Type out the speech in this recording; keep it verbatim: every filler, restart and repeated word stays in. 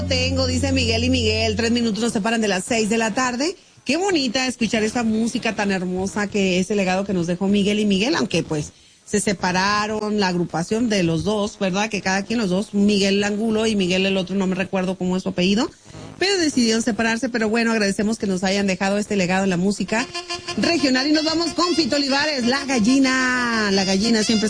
Tengo, dice Miguel y Miguel, tres minutos nos separan de las seis de la tarde. Qué bonita escuchar esta música tan hermosa que es el legado que nos dejó Miguel y Miguel, aunque pues se separaron la agrupación de los dos, ¿verdad? Que cada quien los dos, Miguel Angulo y Miguel el otro, no me recuerdo cómo es su apellido, pero decidieron separarse. Pero bueno, agradecemos que nos hayan dejado este legado en la música regional y nos vamos con Fito Olivares, La Gallina. La Gallina siempre